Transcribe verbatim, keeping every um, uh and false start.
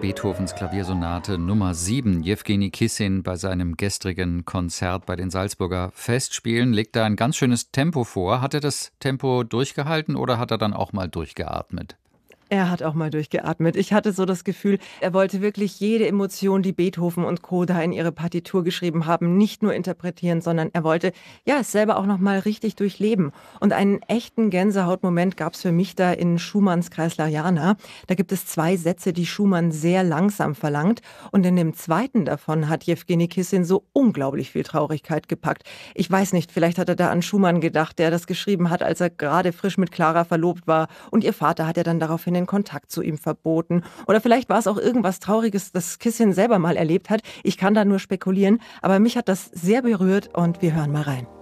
Beethovens Klaviersonate Nummer sieben. Jewgeni Kissin bei seinem gestrigen Konzert bei den Salzburger Festspielen legt da ein ganz schönes Tempo vor. Hat er das Tempo durchgehalten oder hat er dann auch mal durchgeatmet? Er hat auch mal durchgeatmet. Ich hatte so das Gefühl, er wollte wirklich jede Emotion, die Beethoven und Co. da in ihre Partitur geschrieben haben, nicht nur interpretieren, sondern er wollte ja es selber auch noch mal richtig durchleben. Und einen echten Gänsehautmoment gab es für mich da in Schumanns Kreisleriana. Da gibt es zwei Sätze, die Schumann sehr langsam verlangt. Und in dem zweiten davon hat Jewgeni Kissin so unglaublich viel Traurigkeit gepackt. Ich weiß nicht, vielleicht hat er da an Schumann gedacht, der das geschrieben hat, als er gerade frisch mit Clara verlobt war. Und ihr Vater hat ja dann daraufhin den Kontakt zu ihm verboten. Oder vielleicht war es auch irgendwas Trauriges, das Kissin selber mal erlebt hat. Ich kann da nur spekulieren, aber mich hat das sehr berührt und wir hören mal rein.